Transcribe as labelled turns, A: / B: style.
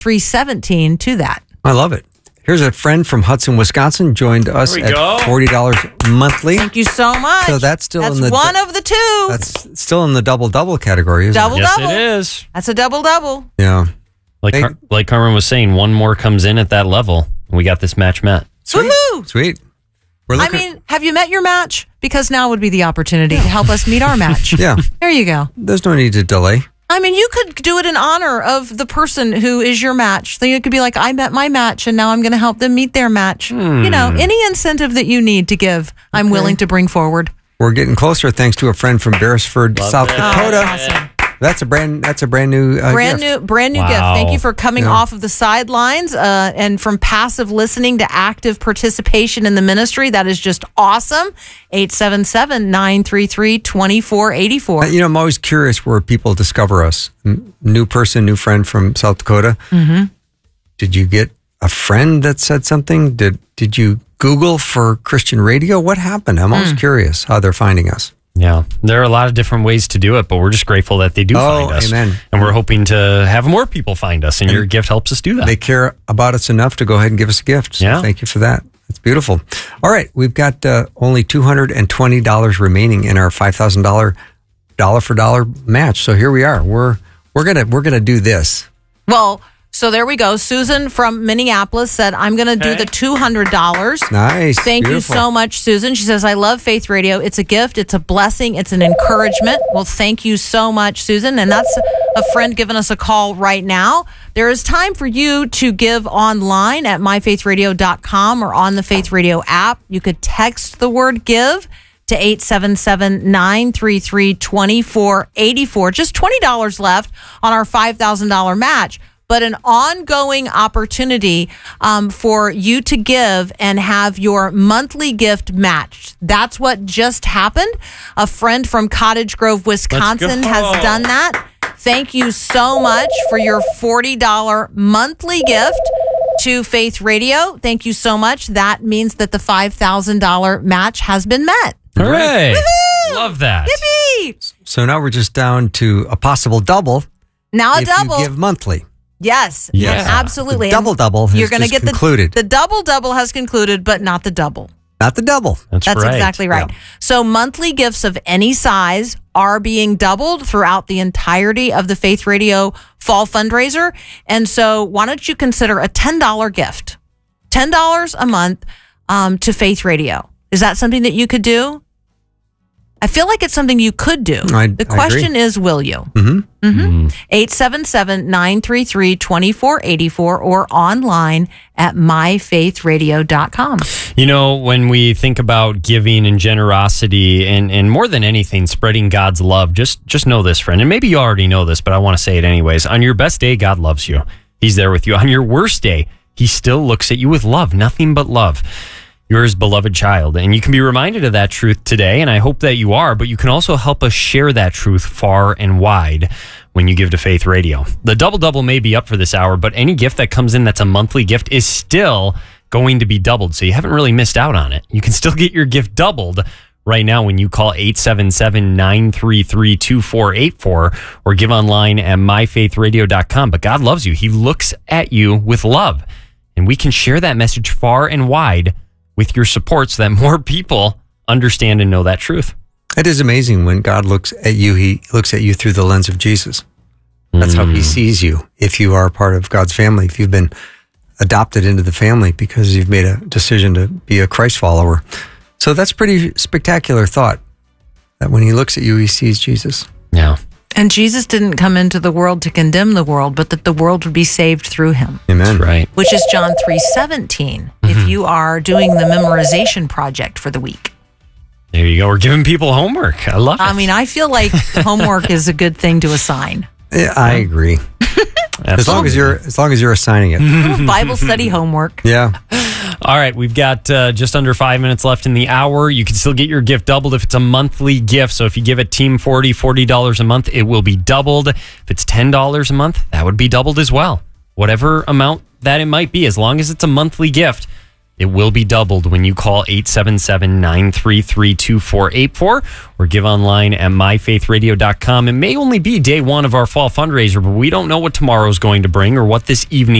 A: 317 to that.
B: I love it. Here's a friend from Hudson, Wisconsin, joined us at $40 monthly.
A: Thank you so much.
B: So that's still in the
A: one of the two.
B: That's still in the double category, isn't it?
C: Yes, it is.
A: That's a double.
B: Yeah.
C: Like Carmen was saying, one more comes in at that level, and we got this match met.
B: Sweet.
A: Woohoo!
B: Sweet.
A: Have you met your match? Because now would be the opportunity to help us meet our match.
B: Yeah.
A: There you go.
B: There's no need to delay.
A: I mean, you could do it in honor of the person who is your match. So you could be like, I met my match, and now I'm going to help them meet their match. You know, any incentive that you need to give, I'm willing to bring forward.
B: We're getting closer thanks to a friend from Beresford, South Dakota.
A: Awesome.
B: That's a brand new gift.
A: Brand new gift. Thank you for coming off of the sidelines and from passive listening to active participation in the ministry. That is just awesome. 877-933-2484.
B: I'm always curious where people discover us. New person, new friend from South Dakota. Mm-hmm. Did you get a friend that said something? Did you Google for Christian radio? What happened? I'm always curious how they're finding us.
C: Yeah, there are a lot of different ways to do it, but we're just grateful that they do find us.
B: Amen.
C: And we're hoping to have more people find us, and your gift helps us do that.
B: They care about us enough to go ahead and give us a gift. So thank you for that. That's beautiful. All right, we've got only $220 remaining in our $5,000 dollar for dollar match. So here we are. We're gonna do this.
A: Well, so there we go. Susan from Minneapolis said, I'm going to do the $200.
B: Nice.
A: Thank you so much, Susan. She says, I love Faith Radio. It's a gift. It's a blessing. It's an encouragement. Well, thank you so much, Susan. And that's a friend giving us a call right now. There is time for you to give online at myfaithradio.com or on the Faith Radio app. You could text the word give to 877-933-2484. Just $20 left on our $5,000 match. But an ongoing opportunity for you to give and have your monthly gift matched. That's what just happened. A friend from Cottage Grove, Wisconsin has done that. Thank you so much for your $40 monthly gift to Faith Radio. Thank you so much. That means that the $5,000 match has been met.
C: Hooray!
A: Woo-hoo!
C: Love that.
A: Yippee!
B: So now we're just down to a possible double.
A: Now a
B: if
A: double.
B: you give monthly.
A: Yes,
B: The
A: absolutely.
B: double
A: You're going to get
B: concluded.
A: The double has concluded, but not the double.
B: Not the double.
C: That's right.
A: Exactly right.
B: Yeah.
A: So monthly gifts of any size are being doubled throughout the entirety of the Faith Radio Fall Fundraiser. And so why don't you consider a $10 gift, $10 a month to Faith Radio? Is that something that you could do? I feel like it's something you could do. The question is, will you? 877-933-2484 or online at myfaithradio.com.
C: You know, when we think about giving and generosity and more than anything, spreading God's love, just know this, friend. And maybe you already know this, but I want to say it anyways. On your best day, God loves you. He's there with you. On your worst day, he still looks at you with love, nothing but love. Yours beloved child. And you can be reminded of that truth today, and I hope that you are, but you can also help us share that truth far and wide when you give to Faith Radio. The double may be up for this hour, but any gift that comes in that's a monthly gift is still going to be doubled, so you haven't really missed out on it. You can still get your gift doubled right now when you call 877-933-2484 or give online at myfaithradio.com. But God loves you. He looks at you with love, and we can share that message far and wide with your support so that more people understand and know that truth.
B: It is amazing when God looks at you, he looks at you through the lens of Jesus. That's how he sees you. If you are part of God's family, if you've been adopted into the family because you've made a decision to be a Christ follower. So that's a pretty spectacular thought, that when he looks at you, he sees Jesus.
C: Yeah.
A: And Jesus didn't come into the world to condemn the world, but that the world would be saved through him.
B: Amen.
C: That's right.
A: Which is John 3:17, if you are doing the memorization project for the week.
C: There you go. We're giving people homework. I love it.
A: I mean, I feel like homework is a good thing to assign.
B: Yeah, I agree. As long as you're assigning it.
A: Bible study homework.
B: Yeah.
C: All right, we've got just under 5 minutes left in the hour. You can still get your gift doubled if it's a monthly gift. So if you give a team $40 a month, it will be doubled. If it's $10 a month, that would be doubled as well. Whatever amount that it might be, as long as it's a monthly gift, It will be doubled when you call 877-933-2484 or give online at myfaithradio.com. It may only be day one of our fall fundraiser, but we don't know what tomorrow is going to bring or what this evening